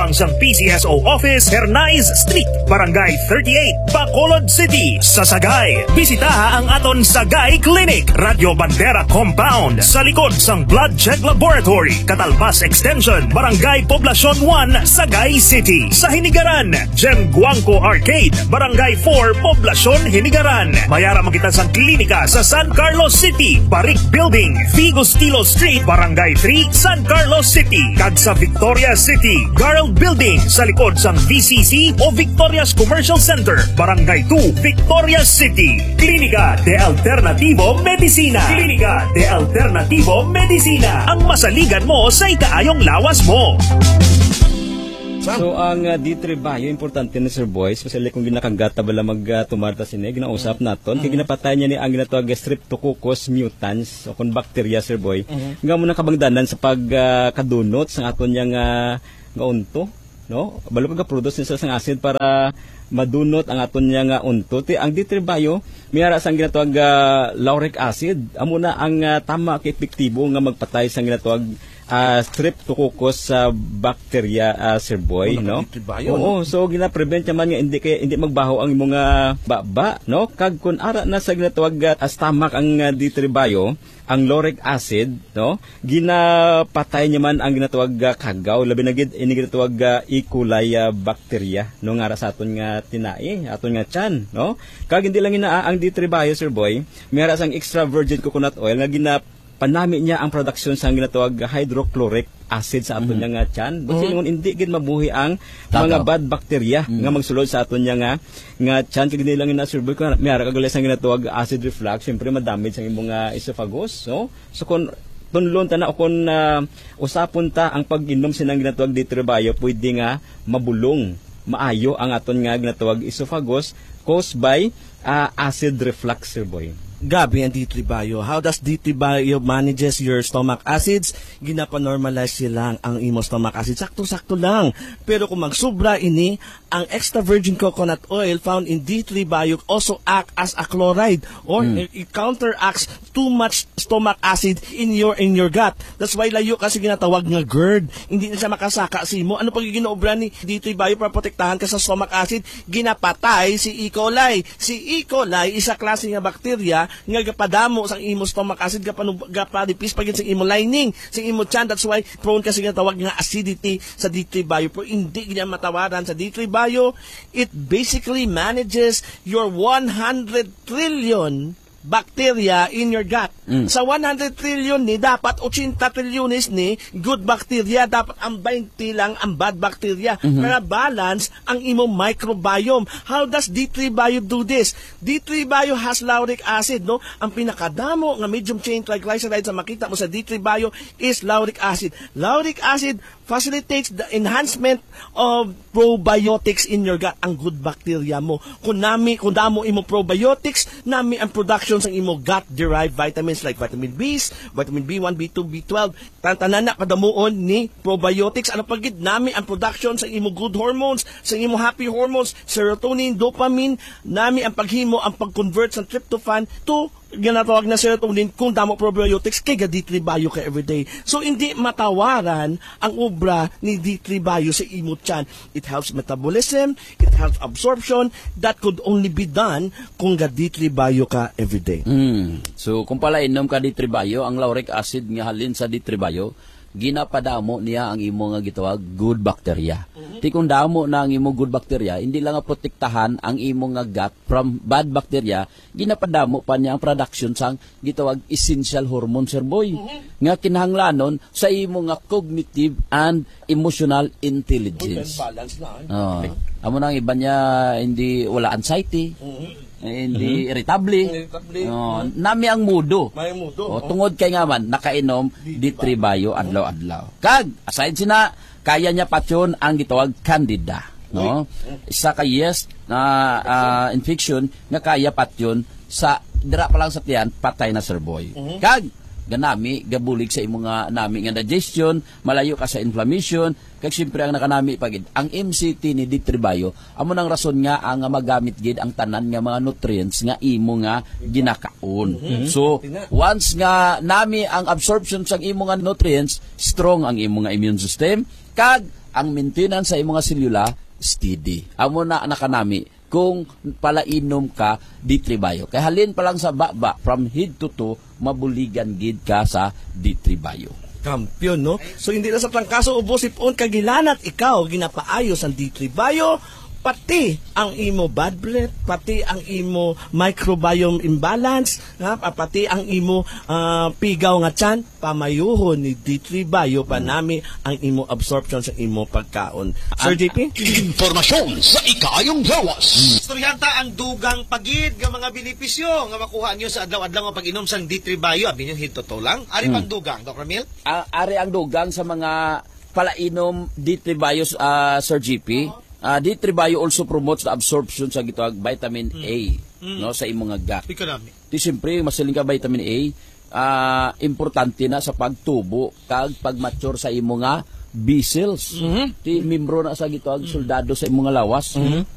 Tabang sang PCSO Office, Hernais Street, Barangay 38, Bacolod City, sa Sagay. Bisitaha ang aton Sagay Clinic, Radio Bandera Compound, sa likod sang Blood Check Laboratory, Catalpas Extension, Barangay Poblacion 1, Sagay City. Sa Hinigaran, Gem Guangco Arcade, Barangay 4, Poblacion Hinigaran. Mayara makita sang klinika sa San Carlos City, Barik Building, Figostilo Street, Barangay 3, San Carlos City. Kag sa Victoria City, Garland Building, sa likod sang VCC o Victoria's Commercial Center, Barangay 2, Victoria City. Klinika de Alternativo Medicina. Klinika de Alternativo Medicina. Ang masaligan mo sa ikaayong lawas mo. So ang D3 Bio, importante na Sir Boy, especially kung ginakagata bala mag-tumarta sini, ginausap naton, kaya ginapatay niya ni ang ginatawag Streptococcus mutans, o kung bacteria Sir Boy, nga muna kabangdanan sa pagkadunot sa aton niyang nga unto, no? Balo ka-produce nisa sang acid para madunot ang aton niya nga unto. Ang D3 Bio, mayara sang ginatawag lauric acid, amo na ang tama kay epektibo nga magpatay sang ginatawag Streptococcus bacteria, Sir Boy, no? Oo, so gina-prevent naman nga hindi magbaho ang imong baba, no? Kag kun ara na sa ginatawag stomach ang D3 Bio, ang lauric acid, no? Ginapatay naman ang ginatawag kagaw, labi na gid ini ginatawag E. coli bacteria, no, nga sa aton nga tinai, aton nga tiyan, no? Kag hindi lang ina ang D3 Bio, Sir Boy, mayara sang extra virgin coconut oil nga panami niya ang production sa ginatawag hydrochloric acid sa aton nga tiyan. Kasi hindi gid mabuhi ang mga bad bacteria nga magsulod sa aton nga tiyan. Kag hindi lang ina Sir Boy, kung mayara kag sa ginatawag acid reflux, syempre madamage ang imong esophagus, no? So kung tunlon ta na o kung usapon ta ang pag-inom sinang ginatawag D3 Bio, pwede nga mabulong maayo ang aton nga ginatawag esophagus caused by acid reflux, Sir Boy. Gabi ang D3 Bio. How does D3 Bio manages your stomach acids? Ginapanormalize lang ang imo stomach acid. Sakto-sakto lang. Pero kung magsubra ini, ang extra virgin coconut oil found in D3 Bio also act as a chloride or it counteracts too much stomach acid in your gut. That's why layo kasi ginatawag nga GERD. Hindi na siya makasaka sa imo. Ano pag ginoobra ni D3 Bio para protektahan ka sa stomach acid? Ginapatay si E. coli. Si E. coli isa klase nga bakterya nga gapadamo sa imo stomach acid, gapadipis pagin sa imo lining, sa imo tiyan. That's why prone kasi nga tawag nga acidity sa D3 Bio. Pero hindi ganyan matawaran sa D3 Bio. It basically manages your 100 trillion bacteria in your gut. Sa 100 trillion ni, dapat 80 trilyones ni good bacteria. Dapat ang 20 lang ang bad bacteria. Para balance ang imong microbiome. How does D3 Bio do this? D3 Bio has lauric acid, no? Ang pinakadamo nga medium chain triglycerides sa makita mo sa D3 Bio is lauric acid. Lauric acid facilitates the enhancement of probiotics in your gut, ang good bacteria mo. Kung damo imo probiotics, nami ang production sa imo gut-derived vitamins like vitamin B, vitamin B1, B2, B12. Tanan na kadamuon ni probiotics. Ano pagid nami ang production sa imo good hormones, sa imo happy hormones, serotonin, dopamine, nami ang paghimo, ang pag-convert sa tryptophan to ginatawag na serotonin kung damo probiotics kay D3 Bio ka everyday. So hindi matawaran ang obra ni D3 Bio sa imo tiyan. It helps metabolism, it helps absorption. That could only be done kung D3 Bio ka everyday. So kung pala inom ka D3 Bio, ang lauric acid nga halin sa D3 Bio, ginapadamo niya ang imo nga gitawag good bacteria. Ti kung damo na ang imo good bacteria, hindi lang nga protektahan ang imo nga gut from bad bacteria, ginapadamo pa niya ang production sang gitawag essential hormone, Sir Boy. Nga kinahanglanon sa imo nga cognitive and emotional intelligence. Balance na. Amo nang iba niya hindi wala anxiety. Hindi irritable. Nami ang mudo. May mudo. Tungod kay nga man nakainom D3 Bio adlaw-adlaw. Kag aside sina kaya niya patyon ang gitawag candida, no? Isa ka yeast na infection nga kaya patyon sa dira pa lang sa tiyan patay na, Sir Boy. Kag ganami gabulig sa imo nga nami nga digestion, malayo ka sa inflammation. Kag siyempre ang nakanami pagid ang MCT ni D3 Bio, amo nang rason nga ang magamit gid ang tanan nga mga nutrients nga imo nga ginakaon. So once nga nami ang absorption sa imo nga nutrients, strong ang imo nga immune system, kag ang maintenance sa imong selula steady. Amo na nakanami kung palainom ka D3 Bio. Kaya halin pa lang sa baba, from head to toe, mabuligan gid ka sa D3 Bio. Kampiyon, no? So, hindi na sa trangkaso ubos ipon kagilanat ikaw ginapaayos ang D3 Bio, pati ang imo bad breath, pati ang imo microbiome imbalance, pati ang imo pigaw nga tiyan, pamayuhon ni D3 Bio panami ang imo absorption sa imo pagkaon. Sir JP? Informasyon sa ikayong gawas. Istoryanta ang dugang pagid nga mga benepisyo nga makuha niyo sa adlaw-adlaw nga pag-inom sang D3 Bio. Abi niyo hito lang. Ari pang dugang, Dr. Mil? Ari ang dugang sa mga palainom D3 Bio, Sir GP. D3 Bio also promotes the absorption sa gitawag vitamin A no sa imong gut. Di siyempre masiling ka vitamin A, importante na sa pagtubo kag pagmature sa imong B cells. Di membro na sa gitawag soldado sa imong lawas.